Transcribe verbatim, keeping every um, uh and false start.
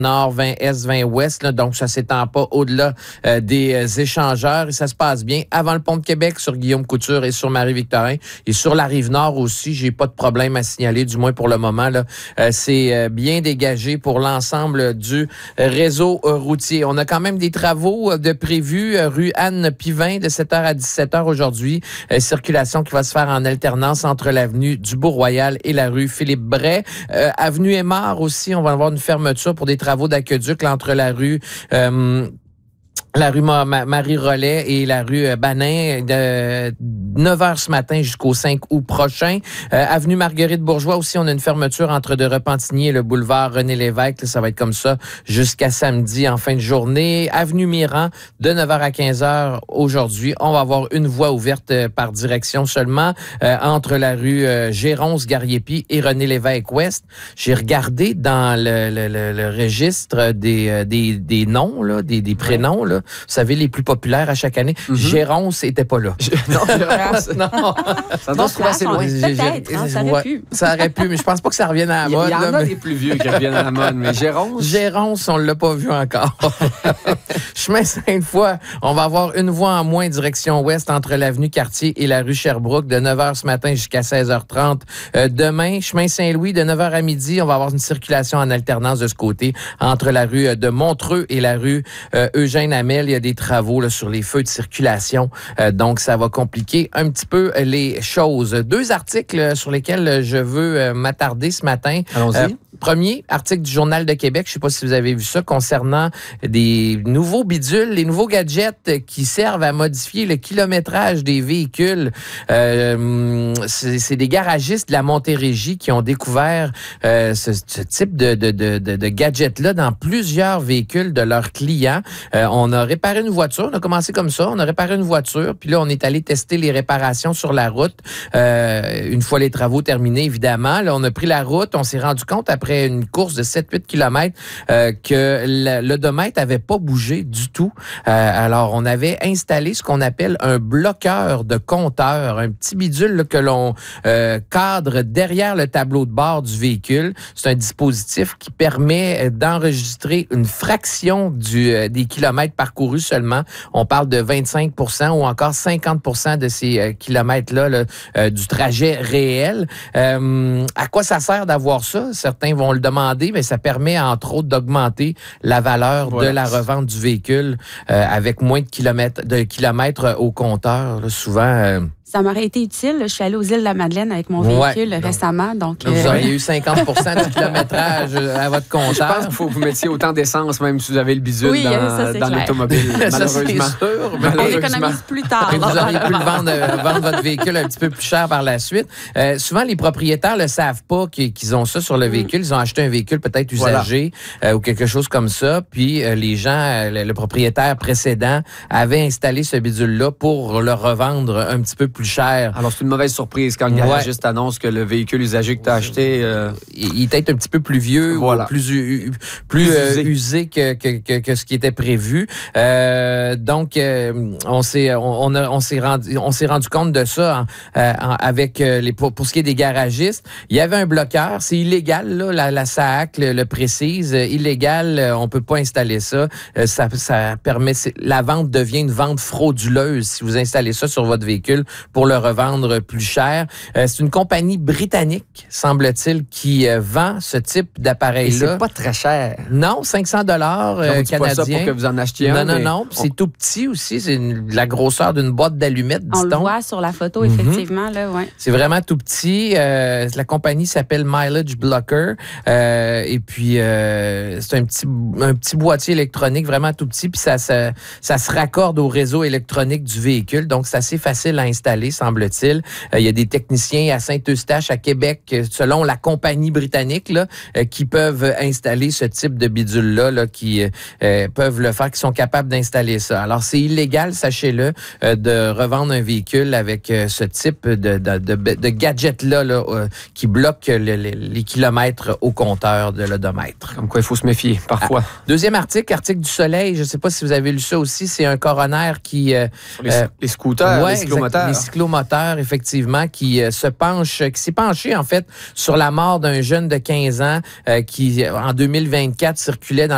Nord, vingt Est, vingt Ouest, là, donc ça s'étend pas au-delà euh, des euh, échangeurs et ça se passe bien avant le pont de Québec sur Guillaume Couture et sur Marie-Victorin et sur la Rive-Nord aussi, j'ai pas de problème à signaler, du moins pour le moment là, euh, c'est euh, bien dégagé pour l'ensemble du réseau euh, routier. On a quand même des travaux euh, de prévus euh, rue Anne-Pivin de sept heures à dix-sept heures aujourd'hui, euh, circulation qui va se faire en alternance entre l'avenue du Beau-Royal et la rue Philippe-Bray. Euh, avenue Aymar aussi, on va avoir une fermeture pour des travaux travaux d'aqueduc là, entre la rue euh, la rue Ma- Ma- Marie-Rollet et la rue euh, Banin de neuf heures ce matin jusqu'au cinq août prochain. Euh, avenue Marguerite-Bourgeois aussi, on a une fermeture entre de Repentigny et le boulevard René-Lévesque. Là, ça va être comme ça jusqu'à samedi en fin de journée. Avenue Mirand de neuf heures à quinze heures aujourd'hui. On va avoir une voie ouverte euh, par direction seulement euh, entre la rue euh, Géronce-Gariepi et René-Lévesque-Ouest. J'ai regardé dans le, le, le, le registre des, euh, des, des noms, là, des, des prénoms, là. Vous savez, les plus populaires à chaque année. Mm-hmm. Géronce n'était pas là. Non, Géronce, non. Ça doit se trouver assez loin. Peut-être, hein, ça aurait ouais, pu. Ça aurait pu, mais je pense pas que ça revienne à la mode. Il y en là, a mais... des plus vieux qui reviennent à la mode, mais Géronce... Géronce, on l'a pas vu encore. Chemin Sainte-Foy, on va avoir une voie en moins direction ouest entre l'avenue Cartier et la rue Sherbrooke de neuf heures ce matin jusqu'à seize heures trente. Euh, demain, chemin Saint-Louis de neuf heures à midi, on va avoir une circulation en alternance de ce côté entre la rue de Montreux et la rue euh, Eugène Hamel. Il y a des travaux là, sur les feux de circulation, euh, donc ça va compliquer un petit peu les choses. Deux articles sur lesquels je veux euh, m'attarder ce matin. Allons-y. Euh, Premier article du Journal de Québec, je ne sais pas si vous avez vu ça, concernant des nouveaux bidules, les nouveaux gadgets qui servent à modifier le kilométrage des véhicules. Euh, c'est, c'est des garagistes de la Montérégie qui ont découvert euh, ce, ce type de, de, de, de, de gadget-là dans plusieurs véhicules de leurs clients. Euh, on a réparé une voiture, on a commencé comme ça, on a réparé une voiture, puis là, on est allé tester les réparations sur la route. Euh, une fois les travaux terminés, évidemment, là, on a pris la route, on s'est rendu compte après une course de sept huit kilomètres euh, que l'odomètre avait pas bougé du tout. Euh, alors, on avait installé ce qu'on appelle un bloqueur de compteur, un petit bidule là, que l'on euh, cadre derrière le tableau de bord du véhicule. C'est un dispositif qui permet d'enregistrer une fraction du, euh, des kilomètres parcourus seulement. On parle de vingt-cinq pour cent ou encore cinquante pour cent de ces euh, kilomètres-là là, euh, du trajet réel. Euh, à quoi ça sert d'avoir ça? Certains vont le demander, mais ça permet entre autres d'augmenter la valeur voilà. de la revente du véhicule euh, avec moins de kilomètres, de kilomètres au compteur. Là, souvent... Euh, Ça m'aurait été utile. Je suis allée aux îles de la Madeleine avec mon véhicule ouais, récemment. Donc, vous auriez euh... eu cinquante pour cent du kilométrage à votre compteur. Je pense qu'il faut que vous mettiez autant d'essence, même si vous avez le bidule oui, dans, ça, dans l'automobile. Ça, c'est sûr. On l'économise plus tard. Vous auriez pu le vendre, vendre votre véhicule un petit peu plus cher par la suite. Euh, souvent, les propriétaires ne le savent pas qu'ils ont ça sur le véhicule. Ils ont acheté un véhicule peut-être usagé voilà. euh, ou quelque chose comme ça. Puis, euh, les gens, le, le propriétaire précédent avait installé ce bidule-là pour le revendre un petit peu plus cher. Alors, c'est une mauvaise surprise quand le garagiste ouais. annonce que le véhicule usagé que tu as acheté... Euh... Il, il est peut-être un petit peu plus vieux voilà. ou plus, plus, plus euh, usé, usé que, que, que, que ce qui était prévu. Euh, donc, euh, on s'est on, on, a, on s'est rendu, on s'est rendu compte de ça en, en, avec les pour, pour ce qui est des garagistes. Il y avait un bloqueur. C'est illégal, là, la, la S A A C le, le précise. Illégal, on peut pas installer ça. Ça, ça permet... La vente devient une vente frauduleuse si vous installez ça sur votre véhicule pour le revendre plus cher. Euh, c'est une compagnie britannique, semble-t-il, qui euh, vend ce type d'appareil-là. Et c'est pas très cher. Non, cinq cents dollars euh, canadiens. Pas ça pour que vous en achetiez non, un. Non, non, non. On... C'est tout petit aussi. C'est une, la grosseur d'une boîte d'allumettes, dit-on. On le voit sur la photo, effectivement. Mm-hmm. Là, ouais. C'est vraiment tout petit. Euh, la compagnie s'appelle Mileage Blocker. Euh, et puis, euh, c'est un petit, un petit boîtier électronique vraiment tout petit. Puis, ça, ça, ça se raccorde au réseau électronique du véhicule. Donc, c'est assez facile à installer, semble-t-il. Euh, il y a des techniciens à Saint-Eustache, à Québec, selon la compagnie britannique, là, euh, qui peuvent installer ce type de bidule-là, là, qui euh, peuvent le faire, qui sont capables d'installer ça. Alors, c'est illégal, sachez-le, euh, de revendre un véhicule avec euh, ce type de, de, de, de gadget-là là, euh, qui bloque le, le, les kilomètres au compteur de l'odomètre. Comme quoi, il faut se méfier, parfois. Ah, deuxième article, article du Soleil, je ne sais pas si vous avez lu ça aussi, c'est un coroner qui... Euh, les, euh, les scooters, ouais, les cyclomoteurs. Les cyclomoteurs, effectivement, qui euh, se penche, qui s'est penché, en fait, sur la mort d'un jeune de quinze ans euh, qui, en deux mille vingt-quatre, circulait dans